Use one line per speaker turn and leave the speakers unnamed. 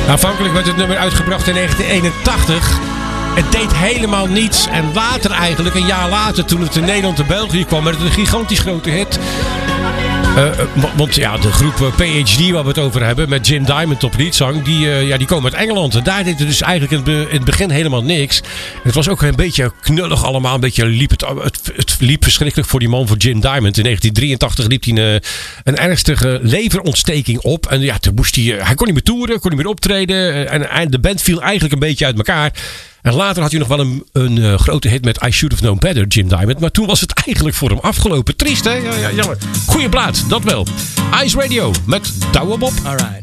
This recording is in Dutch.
Aanvankelijk werd het nummer uitgebracht in 1981. Het deed helemaal niets. En later eigenlijk, een jaar later, toen het in Nederland en België kwam, werd het een gigantisch grote hit. Want ja, de groep PhD waar we het over hebben, met Jim Diamond op liedzang, die komen uit Engeland. En daar deed het dus eigenlijk in het begin helemaal niks. Het was ook een beetje knullig allemaal. Een beetje het liep verschrikkelijk voor die man, voor Jim Diamond. In 1983 liep hij een ernstige leverontsteking op. En ja, toen moest hij kon niet meer toeren, kon niet meer optreden. En de band viel eigenlijk een beetje uit elkaar. En later had hij nog wel een grote hit met I Should Have Known Better, Jim Diamond. Maar toen was het eigenlijk voor hem afgelopen. Triest, hè? Ja, jammer. Goeie plaat, dat wel. Ice Radio met Douwe Bob. Alright.